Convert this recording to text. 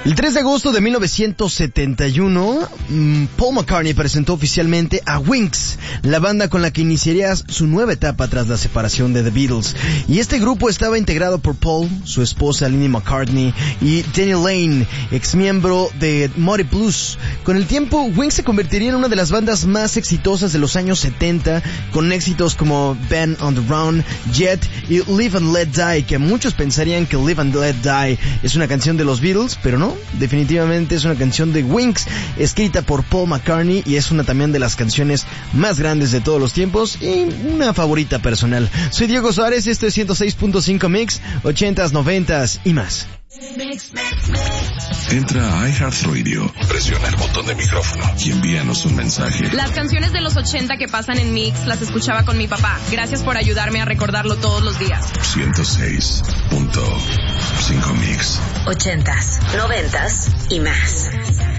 El 3 de agosto de 1971, Paul McCartney presentó oficialmente a Wings, la banda con la que iniciaría su nueva etapa tras la separación de The Beatles. Y este grupo estaba integrado por Paul, su esposa Lindy McCartney y Denny Laine, ex miembro de Moody Blues. Con el tiempo, Wings se convertiría en una de las bandas más exitosas de los años 70, con éxitos como Band on the Run, Jet y Live and Let Die, que muchos pensarían que Live and Let Die es una canción de los Beatles, pero no, definitivamente es una canción de Wings, escrita por Paul McCartney, y es una también de las canciones más grandes de todos los tiempos y una favorita personal. Soy Diego Suárez, esto es 106.5 Mix, 80s, 90s y más. Entra a iHeartRadio, presiona el botón de micrófono y envíanos un mensaje. Las canciones de los 80 que pasan en Mix las escuchaba con mi papá. Gracias por ayudarme a recordarlo todos los días. 106.5 Mix. 80s, 90s y más.